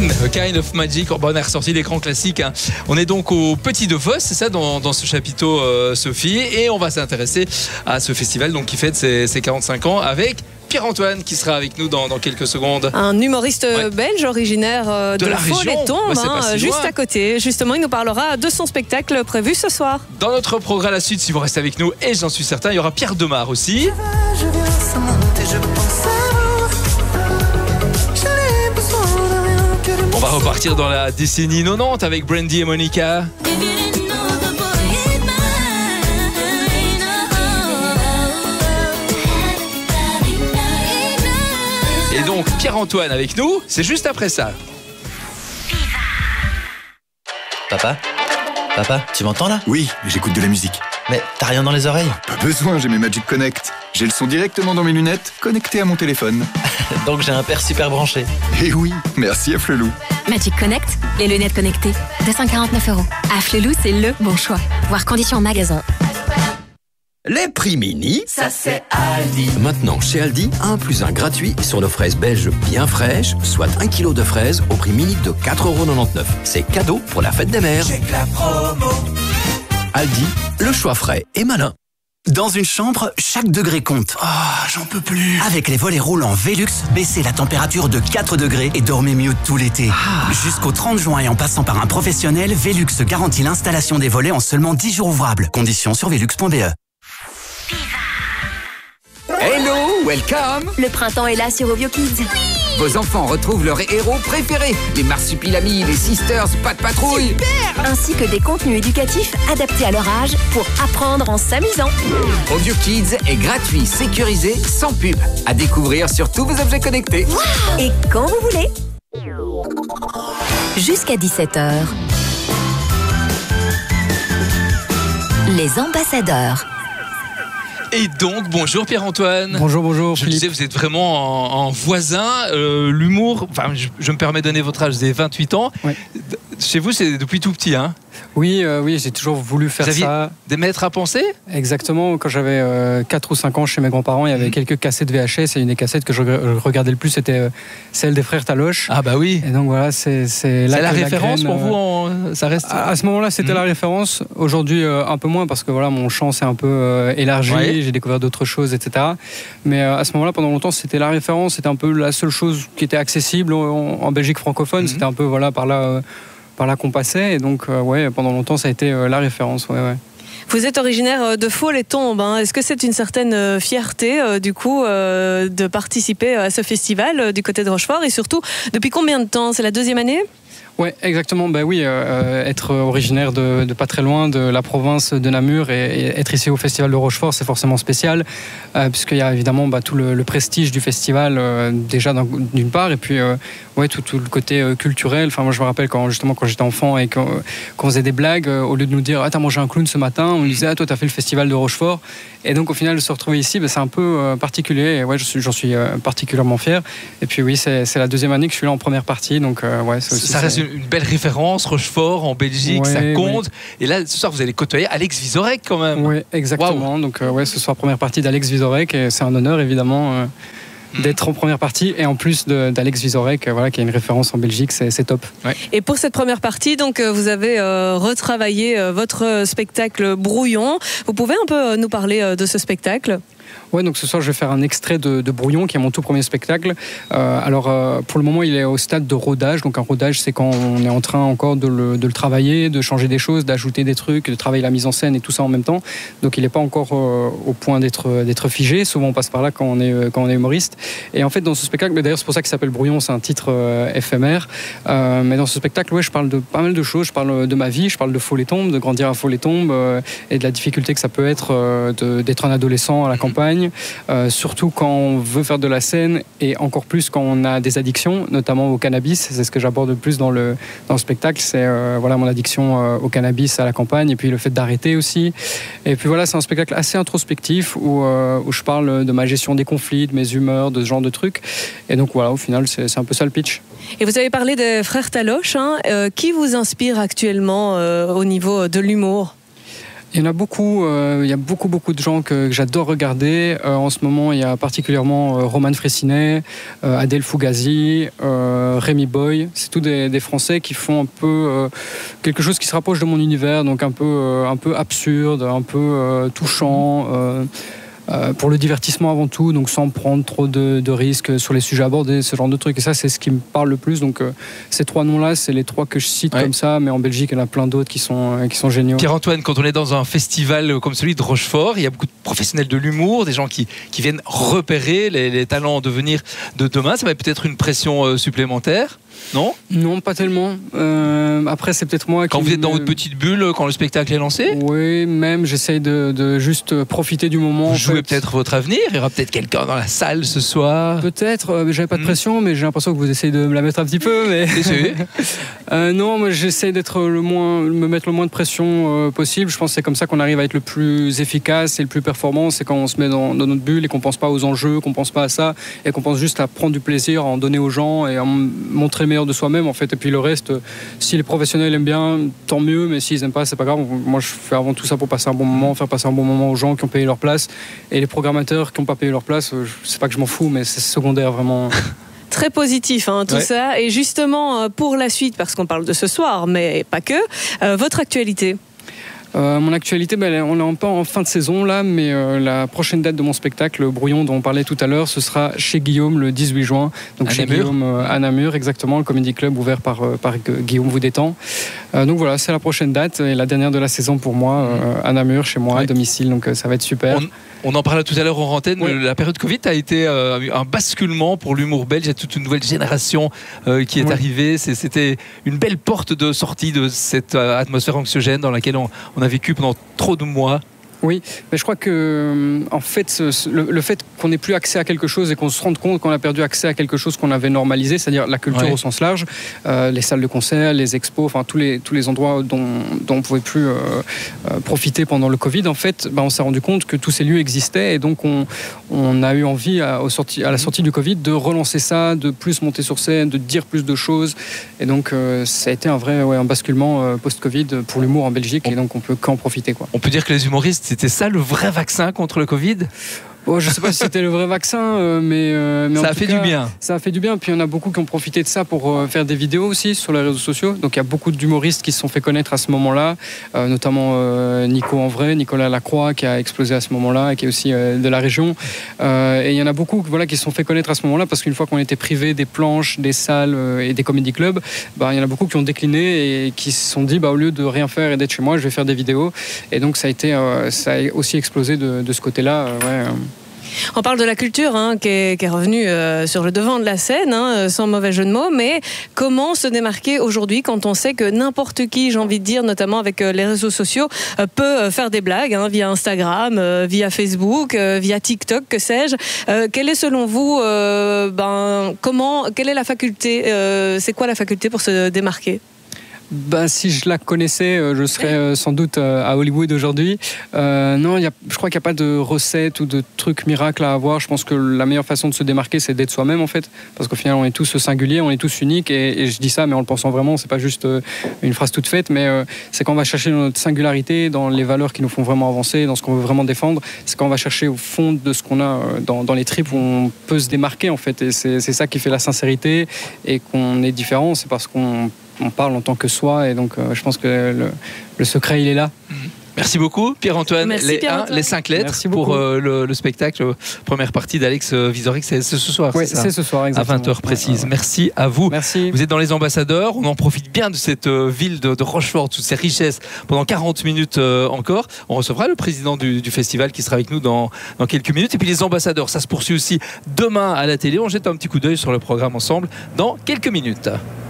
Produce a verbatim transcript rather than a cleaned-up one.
Queen, A Kind of Magic. Bon, on a ressorti l'écran classique. Hein. On est donc au Petit de Vos, c'est ça, dans, dans ce chapiteau, euh, Sophie. Et on va s'intéresser à ce festival donc, qui fête ses, ses quarante-cinq ans avec Pierre-Antoine qui sera avec nous dans, dans quelques secondes. Un humoriste ouais. belge originaire de, de la Faux-les-Tombes, bah, hein, juste à côté. Justement, il nous parlera de son spectacle prévu ce soir. Dans notre programme à la suite, si vous restez avec nous, et j'en suis certain, il y aura Pierre Demar aussi. Je viens sans monter, je pense à vous. Je n'ai besoin de rien que de On va repartir dans la décennie quatre-vingt-dix avec Brandy et Monica. Et donc Pierre-Antoine avec nous, c'est juste après ça. Papa ? Papa, tu m'entends là ? Oui, j'écoute de la musique. Mais t'as rien dans les oreilles ? Pas besoin, j'ai mes Magic Connect. J'ai le son directement dans mes lunettes, connecté à mon téléphone. Donc j'ai un père super branché. Et oui, merci à Flelou. Magic Connect, les lunettes connectées, deux cent quarante-neuf euros. À Flelou, c'est le bon choix. Voir conditions en magasin. Les prix mini, ça c'est Aldi. Maintenant chez Aldi, un plus un gratuit sur nos fraises belges bien fraîches, soit un kilo de fraises au prix mini de quatre euros quatre-vingt-dix-neuf. C'est cadeau pour la fête des mères. J'ai que la promo. Aldi, le choix frais et malin. Dans une chambre, chaque degré compte. Ah, j'en peux plus. Avec les volets roulants Velux, baissez la température de quatre degrés et dormez mieux tout l'été. Ah. Jusqu'au trente juin et en passant par un professionnel, Velux garantit l'installation des volets en seulement dix jours ouvrables. Conditions sur velux point b e. Hello, welcome. Le printemps est là sur Ovio Kids. Vos enfants retrouvent leurs héros préférés, les marsupilamis, les sisters, pas de patrouille. Super. Ainsi que des contenus éducatifs adaptés à leur âge pour apprendre en s'amusant. Ovio Kids est gratuit, sécurisé, sans pub. À découvrir sur tous vos objets connectés. Wow. Et quand vous voulez. Jusqu'à dix-sept heures. Les ambassadeurs. Et donc, bonjour Pierre-Antoine. Bonjour, bonjour Je Philippe. disais, vous êtes vraiment en, en voisin. Euh, l'humour, enfin, je, je me permets de donner votre âge, vous avez vingt-huit ans. Ouais. Chez vous, c'est depuis tout petit, hein ? Oui, euh, oui, j'ai toujours voulu faire vous aviez ça. Des maîtres à penser ? Exactement. Quand j'avais euh, quatre ou cinq ans chez mes grands-parents, il y avait mmh. quelques cassettes V H S et une des cassettes que je regardais le plus, c'était euh, celle des frères Taloche. Ah bah oui. Et donc voilà, c'est c'est là c'est la que référence la graine, pour vous. En... Ça reste. À, à ce moment-là, c'était mmh. la référence. Aujourd'hui, euh, un peu moins parce que voilà, mon champ s'est un peu euh, élargi. Ouais. J'ai découvert d'autres choses, et cetera. Mais euh, à ce moment-là, pendant longtemps, c'était la référence. C'était un peu la seule chose qui était accessible en, en Belgique francophone. Mmh. C'était un peu voilà par là. Euh, par là qu'on passait et donc euh, ouais, pendant longtemps ça a été euh, la référence. Ouais, ouais. Vous êtes originaire de Faux-les-Tombes, hein. Est-ce que c'est une certaine fierté euh, du coup euh, de participer à ce festival euh, du côté de Rochefort et surtout depuis combien de temps ? C'est la deuxième année ? Oui, exactement. Ben oui, euh, être originaire de, de pas très loin de la province de Namur et, et être ici au Festival de Rochefort, c'est forcément spécial, euh, puisqu'il y a évidemment bah, tout le, le prestige du festival euh, déjà d'une part, et puis euh, ouais, tout, tout le côté euh, culturel. Enfin, moi, je me rappelle quand justement quand j'étais enfant et qu'on qu'on faisait des blagues, euh, au lieu de nous dire ah t'as mangé un clown ce matin, on nous disait ah toi t'as fait le Festival de Rochefort. Et donc au final de se retrouver ici, ben, c'est un peu euh, particulier. Et ouais, j'en suis, j'en suis euh, particulièrement fier. Et puis oui, c'est la deuxième année que je suis là en première partie, donc euh, ouais. Aussi, ça reste une belle référence, Rochefort en Belgique, ouais, ça compte. Ouais. Et là, ce soir, vous allez côtoyer Alex Vizorek quand même. Oui, exactement. Wow. Donc euh, ouais, ce soir première partie d'Alex Vizorek et c'est un honneur évidemment. Euh, d'être en première partie et en plus d'Alex Vizorek, voilà, qui est une référence en Belgique, c'est top. Ouais. Et pour cette première partie, donc vous avez euh, retravaillé euh, votre spectacle Brouillon. Vous pouvez un peu euh, nous parler euh, de ce spectacle ? Ouais, donc ce soir je vais faire un extrait de, de Brouillon qui est mon tout premier spectacle. Euh, alors euh, pour le moment il est au stade de rodage. Donc un rodage c'est quand on est en train encore de le, de le travailler, de changer des choses, d'ajouter des trucs, de travailler la mise en scène et tout ça en même temps. Donc il n'est pas encore euh, au point d'être d'être figé. Souvent on passe par là quand on est quand on est humoriste. Et en fait dans ce spectacle, d'ailleurs c'est pour ça qu'il s'appelle Brouillon, c'est un titre euh, éphémère. Euh, mais dans ce spectacle ouais je parle de pas mal de choses. Je parle de ma vie, je parle de Faux-les-Tombes, de grandir à Faux-les-Tombes euh, et de la difficulté que ça peut être euh, d'être un adolescent à la campagne. Euh, surtout quand on veut faire de la scène et encore plus quand on a des addictions, notamment au cannabis. C'est ce que j'aborde le plus dans le, dans le spectacle. C'est euh, voilà, mon addiction euh, au cannabis à la campagne et puis le fait d'arrêter aussi. Et puis voilà, c'est un spectacle assez introspectif où, euh, où je parle de ma gestion des conflits, de mes humeurs, de ce genre de trucs. Et donc voilà, au final, c'est un peu ça le pitch. Et vous avez parlé des frères Taloche. Hein. Euh, qui vous inspire actuellement euh, au niveau de l'humour ? Il y en a beaucoup, euh, il y a beaucoup, beaucoup de gens que, que j'adore regarder. Euh, en ce moment, il y a particulièrement euh, Roman Fressinet, euh, Adèle Fugazi, euh, Rémi Boy. C'est tous des, des Français qui font un peu euh, quelque chose qui se rapproche de mon univers, donc un peu, euh, un peu absurde, un peu euh, touchant. Euh, Euh, pour le divertissement avant tout, donc sans prendre trop de, de risques sur les sujets abordés, ce genre de trucs. Et ça, c'est ce qui me parle le plus. Donc, euh, ces trois noms-là, c'est les trois que je cite ouais. comme ça. Mais en Belgique, il y en a plein d'autres qui sont, euh, qui sont géniaux. Pierre-Antoine, quand on est dans un festival comme celui de Rochefort, il y a beaucoup de professionnels de l'humour, des gens qui, qui viennent repérer les, les talents en devenir de demain. Ça va peut-être une pression euh, supplémentaire. Non ? Non, pas tellement. Euh, après, c'est peut-être moi qui... Quand vous êtes dans votre petite bulle, quand le spectacle est lancé ? Oui, même, j'essaye de, de juste profiter du moment. Vous jouez peut-être votre avenir ? Il y aura peut-être quelqu'un dans la salle ce soir ? Peut-être, euh, j'avais pas de pression, mmh. mais j'ai l'impression que vous essayez de me la mettre un petit peu. Mais... euh, non, moi j'essaie d'être le moins, me mettre le moins de pression euh, possible. Je pense que c'est comme ça qu'on arrive à être le plus efficace et le plus performant. C'est quand on se met dans, dans notre bulle et qu'on pense pas aux enjeux, qu'on pense pas à ça, et qu'on pense juste à prendre du plaisir, à en donner aux gens et à montrer le meilleur de soi-même en fait. Et puis le reste, si les professionnels aiment bien, tant mieux, mais s'ils aiment pas, c'est pas grave. Moi je fais avant tout ça pour passer un bon moment, faire passer un bon moment aux gens qui ont payé leur place, et les programmateurs qui n'ont pas payé leur place, c'est pas que je m'en fous, mais c'est secondaire vraiment. Très positif hein, tout ouais. ça, et justement pour la suite, parce qu'on parle de ce soir mais pas que, euh, votre actualité. Euh, mon actualité, ben, on est un peu en fin de saison là, mais euh, la prochaine date de mon spectacle, le Brouillon dont on parlait tout à l'heure, ce sera chez Guillaume le dix-huit juin. Donc à chez Namur. Guillaume euh, à Namur, exactement, le Comedy Club ouvert par, euh, par Guillaume Voudétan. Euh, donc voilà, c'est la prochaine date et la dernière de la saison pour moi, euh, à Namur, chez moi, ouais. à domicile, donc euh, ça va être super. On... On en parlait tout à l'heure en antenne, ouais. la période Covid a été euh, un basculement pour l'humour belge. Il y a toute une nouvelle génération euh, qui est ouais. arrivée. C'est, c'était une belle porte de sortie de cette euh, atmosphère anxiogène dans laquelle on, on a vécu pendant trop de mois. Oui, mais je crois que en fait, ce, le, le fait qu'on n'ait plus accès à quelque chose et qu'on se rende compte qu'on a perdu accès à quelque chose qu'on avait normalisé, c'est-à-dire la culture ouais. au sens large, euh, les salles de concert, les expos, enfin tous les tous les endroits dont, dont on pouvait plus euh, euh, profiter pendant le Covid, en fait, bah, on s'est rendu compte que tous ces lieux existaient et donc on, on a eu envie à, au sorti, à la sortie du Covid de relancer ça, de plus monter sur scène, de dire plus de choses, et donc euh, ça a été un vrai ouais, un basculement euh, post-Covid pour l'humour en Belgique, on, et donc on peut qu'en profiter quoi. On peut dire que les humoristes, c'était ça le vrai vaccin contre le Covid ? Bon, je ne sais pas si c'était le vrai vaccin, euh, mais, euh, mais ça en a tout fait cas, du bien. Ça a fait du bien. Puis il y en a beaucoup qui ont profité de ça pour euh, faire des vidéos aussi sur les réseaux sociaux. Donc il y a beaucoup d'humoristes qui se sont fait connaître à ce moment-là, euh, notamment euh, Nico en vrai, Nicolas Lacroix qui a explosé à ce moment-là et qui est aussi euh, de la région. Euh, et il y en a beaucoup, voilà, qui se sont fait connaître à ce moment-là parce qu'une fois qu'on était privé des planches, des salles euh, et des comédie clubs, bah, il y en a beaucoup qui ont décliné et qui se sont dit, bah, au lieu de rien faire et d'être chez moi, je vais faire des vidéos. Et donc ça a été, euh, ça a aussi explosé de, de ce côté-là. Euh, ouais, euh. On parle de la culture hein, qui, est, qui est revenue euh, sur le devant de la scène, hein, sans mauvais jeu de mots, mais comment se démarquer aujourd'hui quand on sait que n'importe qui, j'ai envie de dire, notamment avec euh, les réseaux sociaux, euh, peut euh, faire des blagues hein, via Instagram, euh, via Facebook, euh, via TikTok, que sais-je. Euh, quelle est selon vous, euh, ben, comment, quelle est la faculté, euh, c'est quoi la faculté pour se démarquer ? Ben, si je la connaissais, je serais sans doute à Hollywood aujourd'hui. Euh, non, y a, je crois qu'il n'y a pas de recette ou de truc miracle à avoir. Je pense que la meilleure façon de se démarquer, c'est d'être soi-même en fait. Parce qu'au final, on est tous singuliers, on est tous uniques. Et, et je dis ça, mais en le pensant vraiment, c'est pas juste une phrase toute faite, mais euh, c'est quand on va chercher notre singularité dans les valeurs qui nous font vraiment avancer, dans ce qu'on veut vraiment défendre. C'est quand on va chercher au fond de ce qu'on a dans, dans les tripes où on peut se démarquer en fait. Et c'est, c'est ça qui fait la sincérité et qu'on est différent. C'est parce qu'on on parle en tant que soi, et donc euh, je pense que le, le secret il est là. Merci beaucoup Pierre-Antoine. Merci, les, Pierre-Antoine. Hein, les cinq lettres pour euh, le, le spectacle, première partie d'Alex Vizorek, c'est, c'est ce soir. Oui, c'est, c'est ce soir, exactement. À vingt heures précises. Ouais, ouais. Merci à vous. Merci. Vous êtes dans les ambassadeurs, on en profite bien de cette euh, ville de, de Rochefort, toutes ces richesses pendant quarante minutes euh, encore. On recevra le président du, du festival qui sera avec nous dans, dans quelques minutes. Et puis les ambassadeurs, ça se poursuit aussi demain à la télé. On jette un petit coup d'œil sur le programme ensemble dans quelques minutes.